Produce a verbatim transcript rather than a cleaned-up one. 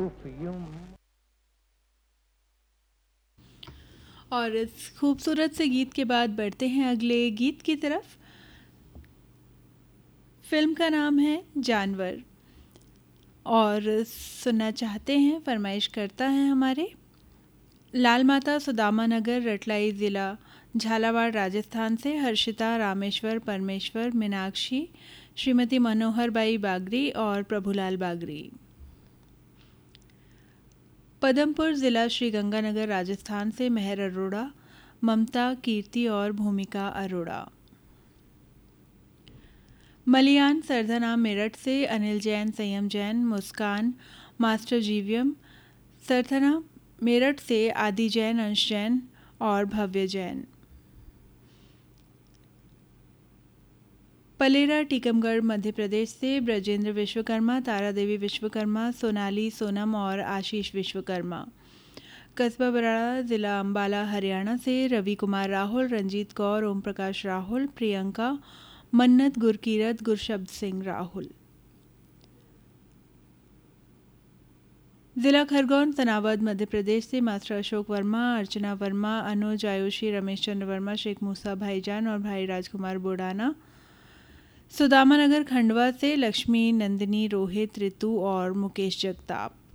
perfume. और इस खूबसूरत से गीत के बाद बढ़ते हैं अगले गीत की तरफ। फिल्म का नाम है जानवर और सुनना चाहते हैं, फरमाइश करता है हमारे लाल माता सुदामा नगर, रटलाई ज़िला, झालावाड़, राजस्थान से हर्षिता, रामेश्वर, परमेश्वर, मीनाक्षी, श्रीमती मनोहर बाई बागरी और प्रभुलाल बागरी। पदमपुर ज़िला, श्री गंगानगर, राजस्थान से मेहर अरोड़ा, ममता, कीर्ति और भूमिका अरोड़ा। मलियान सरधना मेरठ से अनिल जैन, संयम जैन, मुस्कान, मास्टर जीवियम, सरथना मेरठ से आदि जैन, अंश जैन और भव्य जैन। पलेरा टीकमगढ़ मध्य प्रदेश से ब्रजेंद्र विश्वकर्मा, तारा देवी विश्वकर्मा, सोनाली, सोनम और आशीष विश्वकर्मा। कस्बा बराड़ा ज़िला अम्बाला हरियाणा से रवि कुमार राहुल, रंजीत कौर, ओम प्रकाश राहुल, प्रियंका, मन्नत, गुरकीरत, गुरशब्द सिंह राहुल। जिला खरगोन तनावद मध्य प्रदेश से मास्टर अशोक वर्मा, अर्चना वर्मा, अनुज, आयुषी, रमेश चंद्र वर्मा, शेख मूसा भाईजान और भाई राजकुमार बोडाना। सुदामा नगर खंडवा से लक्ष्मी, नंदिनी, रोहित, ऋतु और मुकेश जगताप।